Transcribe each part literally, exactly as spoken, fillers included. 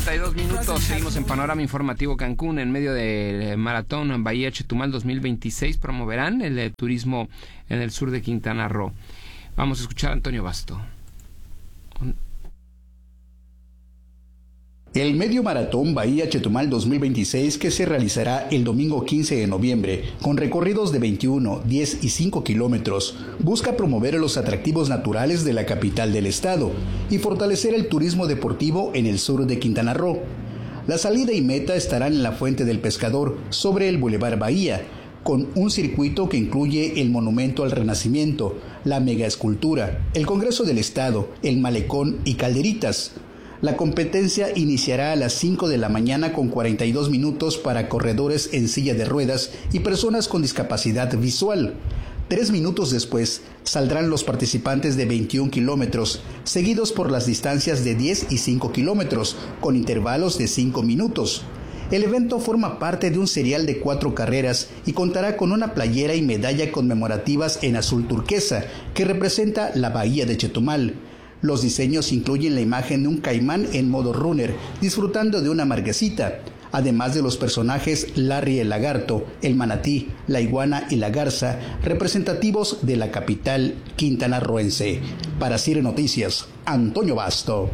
cincuenta y dos minutos, seguimos en Panorama Informativo Cancún. En medio del maratón en Bahía Chetumal dos mil veintiséis promoverán el eh, turismo en el sur de Quintana Roo. Vamos a escuchar a Antonio Basto. El Medio Maratón Bahía Chetumal dos mil veintiséis, que se realizará el domingo quince de noviembre, con recorridos de veintiuno, diez y cinco kilómetros, busca promover los atractivos naturales de la capital del estado y fortalecer el turismo deportivo en el sur de Quintana Roo. La salida y meta estarán en la Fuente del Pescador, sobre el Boulevard Bahía, con un circuito que incluye el Monumento al Renacimiento, la megaescultura, el Congreso del Estado, el Malecón y Calderitas. La competencia iniciará a las cinco de la mañana con cuarenta y dos minutos para corredores en silla de ruedas y personas con discapacidad visual. Tres minutos después saldrán los participantes de veintiún kilómetros, seguidos por las distancias de diez y cinco kilómetros, con intervalos de cinco minutos. El evento forma parte de un serial de cuatro carreras y contará con una playera y medalla conmemorativas en azul turquesa que representa la bahía de Chetumal. Los diseños incluyen la imagen de un caimán en modo runner, disfrutando de una marquesita, además de los personajes Larry el lagarto, el manatí, la iguana y la garza, representativos de la capital quintanarroense. Para Cire Noticias, Antonio Basto.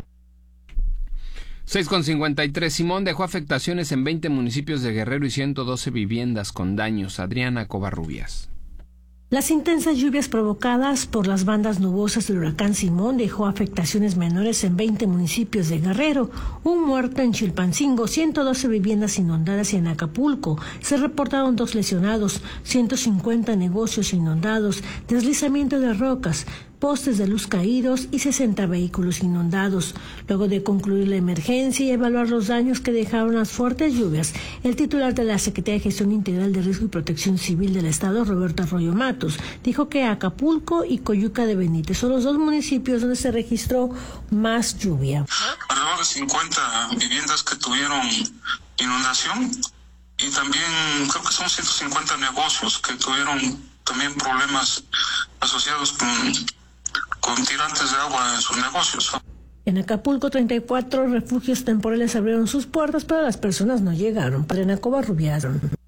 seis con cincuenta y tres. Simón dejó afectaciones en veinte municipios de Guerrero y ciento doce viviendas con daños. Adriana Covarrubias. Las intensas lluvias provocadas por las bandas nubosas del huracán Simón dejó afectaciones menores en veinte municipios de Guerrero, un muerto en Chilpancingo, ciento doce viviendas inundadas y en Acapulco. Se reportaron dos lesionados, ciento cincuenta negocios inundados, deslizamiento de rocas, postes de luz caídos y sesenta vehículos inundados. Luego de concluir la emergencia y evaluar los daños que dejaron las fuertes lluvias, el titular de la Secretaría de Gestión Integral de Riesgo y Protección Civil del Estado, Roberto Arroyo Matos, dijo que Acapulco y Coyuca de Benítez son los dos municipios donde se registró más lluvia. Alrededor de cincuenta viviendas que tuvieron inundación y también creo que son ciento cincuenta negocios que tuvieron también problemas asociados con con tirantes de agua en sus negocios. En Acapulco, treinta y cuatro refugios temporales abrieron sus puertas, pero las personas no llegaron. Adriana Covarrubias.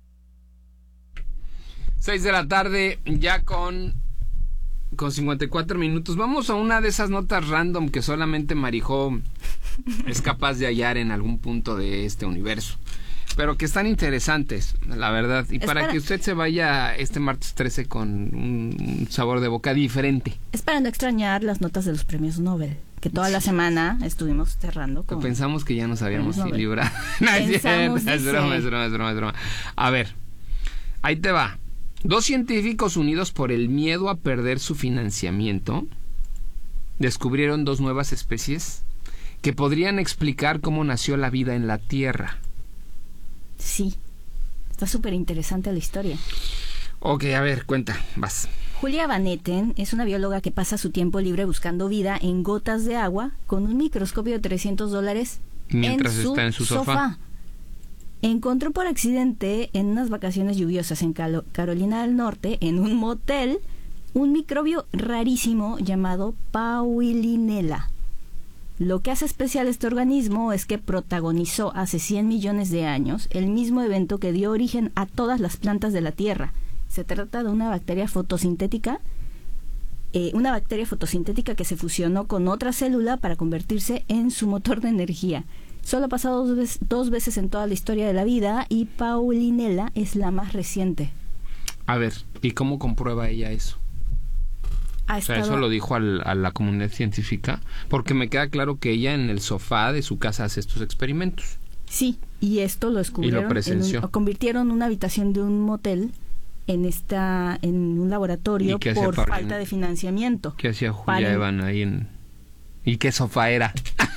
seis de la tarde, ya con, con cincuenta y cuatro minutos. Vamos a una de esas notas random que solamente Marijó es capaz de hallar en algún punto de este universo, pero que están interesantes, la verdad. Y para, para que usted se vaya este martes trece con un, un sabor de boca diferente. Es para no extrañar las notas de los premios Nobel, que toda la semana estuvimos cerrando con... Pensamos que ya nos habíamos librado. No, es cierto, es broma, es broma, es broma, es broma. A ver, ahí te va. Dos científicos unidos por el miedo a perder su financiamiento descubrieron dos nuevas especies que podrían explicar cómo nació la vida en la Tierra. Sí, está súper interesante la historia. Ok, a ver, cuenta, vas. Julia Van Etten es una bióloga que pasa su tiempo libre buscando vida en gotas de agua con un microscopio de trescientos dólares mientras en su está en su sofá. sofá. Encontró por accidente en unas vacaciones lluviosas en Calo- Carolina del Norte, en un motel, un microbio rarísimo llamado Paulinella. Lo que hace especial este organismo es que protagonizó hace cien millones de años el mismo evento que dio origen a todas las plantas de la Tierra. Se trata de una bacteria fotosintética, eh, una bacteria fotosintética que se fusionó con otra célula para convertirse en su motor de energía. Solo ha pasado dos, ve- dos veces en toda la historia de la vida y Paulinella es la más reciente. A ver, ¿y cómo comprueba ella eso? Ha O sea, estado... eso lo dijo al, a la comunidad científica, porque me queda claro que ella en el sofá de su casa hace estos experimentos. Sí, y esto lo descubrieron. Y lo presenció. En un, convirtieron una habitación de un motel en esta en un laboratorio por para, falta de financiamiento. ¿Qué hacía Julia para... Evan ahí en...? ¿Y qué sofá era?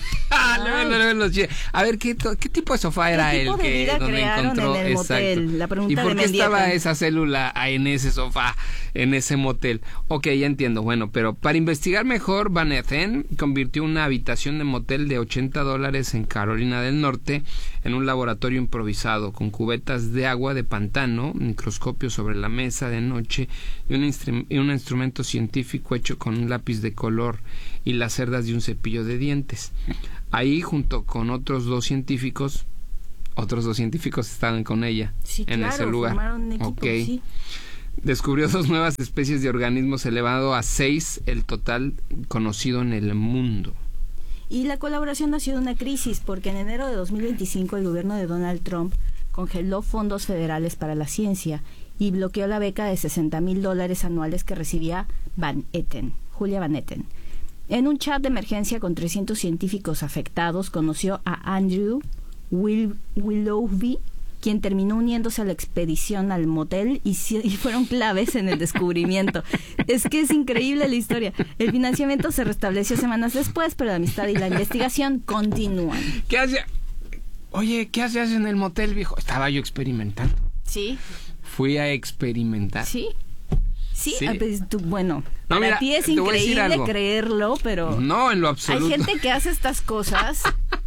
A ver, ¿qué, ¿qué tipo de sofá era el el que donde encontró? En el motel? La pregunta ¿Y por de qué estaba esa célula en ese sofá, en ese motel? Ok, ya entiendo. Bueno, pero para investigar mejor, Van Etten convirtió una habitación de motel de ochenta dólares en Carolina del Norte en un laboratorio improvisado con cubetas de agua de pantano, microscopio sobre la mesa de noche y un, instru- y un instrumento científico hecho con un lápiz de color y las cerdas de un cepillo de dientes. Ahí junto con otros dos científicos, otros dos científicos estaban con ella Sí, en claro, ese lugar. formaron un equipo, Okay. sí. Descubrió dos nuevas especies de organismos, elevado a seis el total conocido en el mundo. Y la colaboración nació de una crisis, porque en enero de dos mil veinticinco el gobierno de Donald Trump congeló fondos federales para la ciencia y bloqueó la beca de sesenta mil dólares anuales que recibía Van Etten, Julia Van Etten. En un chat de emergencia con trescientos científicos afectados, conoció a Andrew Will Willoughby, quien terminó uniéndose a la expedición al motel y, y fueron claves en el descubrimiento. Es que es increíble la historia. El financiamiento se restableció semanas después, pero la amistad y la investigación continúan. ¿Qué hace? Oye, ¿qué hacías en el motel, viejo? Estaba yo experimentando. Sí. Fui a experimentar. Sí. Sí, Sí. ah, pues, tú, bueno, No, para mira, ti es te voy a decir increíble algo. creerlo, pero No, en lo absoluto. hay gente que hace estas cosas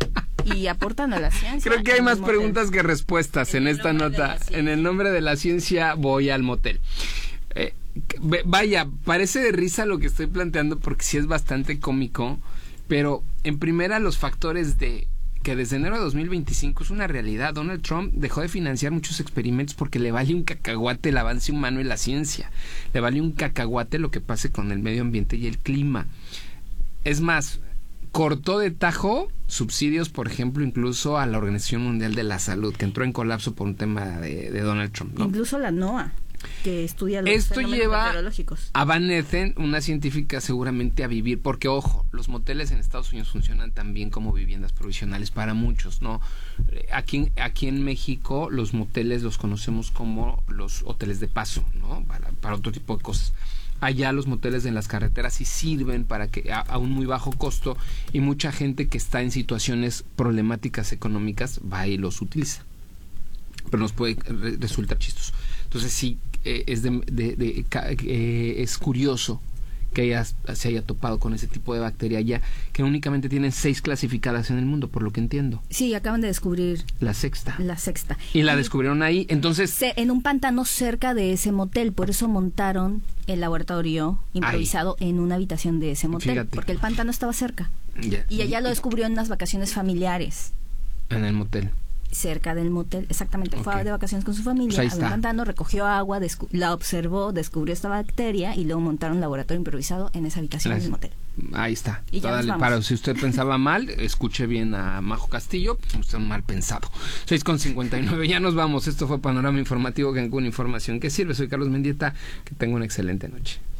y aportan a la ciencia. Creo que hay en más un motel. preguntas que respuestas en esta nota. En el nombre de la ciencia voy al motel. Eh, ve- vaya, parece de risa lo que estoy planteando porque sí es bastante cómico, pero en primera los factores de que desde enero de dos mil veinticinco es una realidad. Donald Trump dejó de financiar muchos experimentos porque le vale un cacahuate el avance humano y la ciencia. Le vale un cacahuate lo que pase con el medio ambiente y el clima. Es más, cortó de tajo subsidios, por ejemplo, incluso a la Organización Mundial de la Salud, que entró en colapso por un tema de, de Donald Trump, ¿no? Incluso la NOAA, que estudia los Esto fenómenos lleva meteorológicos. a Van Etten, una científica, seguramente a vivir, porque ojo, los moteles en Estados Unidos funcionan también como viviendas provisionales para muchos, ¿no? Aquí, aquí en México los moteles los conocemos como los hoteles de paso, ¿no? Para, para otro tipo de cosas. Allá los moteles en las carreteras sí sirven para que a, a un muy bajo costo, y mucha gente que está en situaciones problemáticas económicas va y los utiliza. Pero nos puede re- resultar chistoso. Entonces sí, eh, es, de, de, de, ca- eh, es curioso que haya, se haya topado con ese tipo de bacteria allá, que únicamente tienen seis clasificadas en el mundo, por lo que entiendo. Sí, acaban de descubrir La sexta. la sexta. Y la descubrieron ahí, entonces... Se- en un pantano cerca de ese motel, por eso montaron el laboratorio improvisado en una habitación de ese motel, Fíjate. porque el pantano estaba cerca. Ya, Y ella lo descubrió en unas vacaciones familiares, en el motel. cerca del motel, exactamente. Fue Ok. de vacaciones con su familia, Pues ahí a un está. pantano, recogió agua, descu- la observó, descubrió esta bacteria y luego montaron un laboratorio improvisado en esa habitación Gracias. del motel. Ahí está. Y ya Toda- nos vamos. para si usted pensaba mal, escuche bien a Majo Castillo, usted mal pensado. seis con cincuenta y nueve, ya nos vamos. Esto fue Panorama Informativo Cancún, información que sirve. Soy Carlos Mendieta, que tenga una excelente noche.